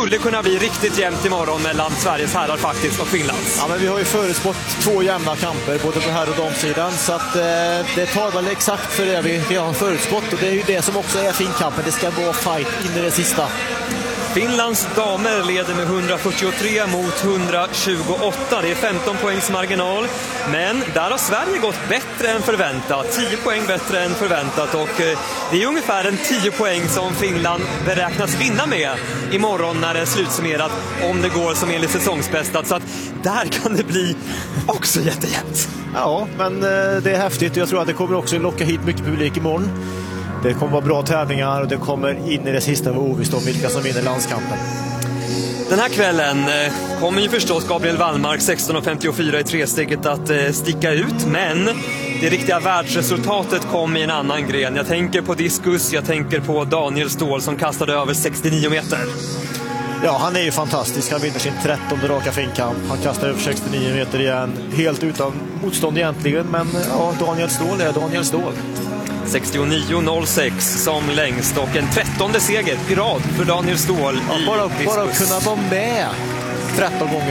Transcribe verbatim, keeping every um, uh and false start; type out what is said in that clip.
skulle kunna bli riktigt jämnt imorgon mellan Sveriges herrar faktiskt och Finlands. Ja, men vi har ju förutspått två jämna kamper både på herr- och damsidan, så att, eh, det tar väl exakt för det vi, vi har förutspått, och det är ju det som också är finkampen. Det ska vara fight in i det sista. Finlands damer leder med hundrafyrtiotre mot hundratjugoåtta. Det är femton poängs marginal. Men där har Sverige gått bättre än förväntat. tio poäng bättre än förväntat. Och det är ungefär en tio poäng som Finland beräknas vinna med imorgon när det är slutsummerat, om det går som enligt säsongsbästat. Så att där kan det bli också jättejämnt. Ja, men det är häftigt, och jag tror att det kommer också locka hit mycket publik imorgon. Det kommer vara bra tävlingar, och det kommer in i det sista vara ovisst om vilka som vinner landskampen. Den här kvällen eh, kommer ju förstås Gabriel Wallmark sexton femtiofyra i tresteget att eh, sticka ut, men det riktiga världsresultatet kom i en annan gren. Jag tänker på diskus, jag tänker på Daniel Ståhl som kastade över sextionio meter. Ja, han är ju fantastisk. Han vinner sin trettonde raka finkamp. Han kastar över sextionio meter igen, helt utan motstånd egentligen, men ja, Daniel Ståhl är Daniel Ståhl. sextionio noll sex som längst, och en trettonde seger i rad för Daniel Ståhl. Ja, i bara, diskus. bara kunna vara med tretton gånger